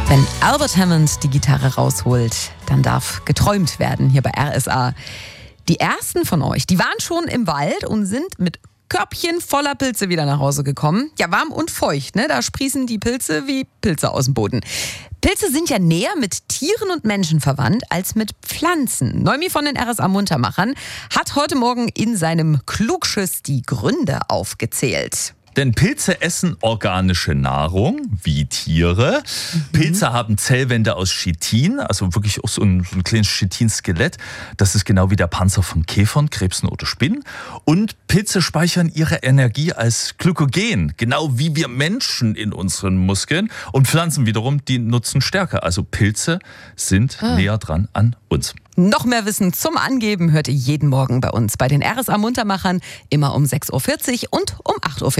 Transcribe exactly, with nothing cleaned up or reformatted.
Wenn Albert Hammond die Gitarre rausholt, dann darf geträumt werden hier bei R S A. Die ersten von euch, die waren schon im Wald und sind mit Körbchen voller Pilze wieder nach Hause gekommen. Ja, warm und feucht, ne? Da sprießen die Pilze wie Pilze aus dem Boden. Pilze sind ja näher mit Tieren und Menschen verwandt als mit Pflanzen. Neumi von den R S A Muntermachern hat heute Morgen in seinem Klugschiss die Gründe aufgezählt. Denn Pilze essen organische Nahrung, wie Tiere. Mhm. Pilze haben Zellwände aus Chitin, also wirklich auch so ein, so ein kleines Chitinskelett. Das ist genau wie der Panzer von Käfern, Krebsen oder Spinnen. Und Pilze speichern ihre Energie als Glykogen, genau wie wir Menschen in unseren Muskeln. Und Pflanzen wiederum, die nutzen Stärke. Also Pilze sind ah. näher dran an uns. Noch mehr Wissen zum Angeben hört ihr jeden Morgen bei uns bei den R S A Muntermachern, immer um sechs Uhr vierzig und um acht Uhr vierzig.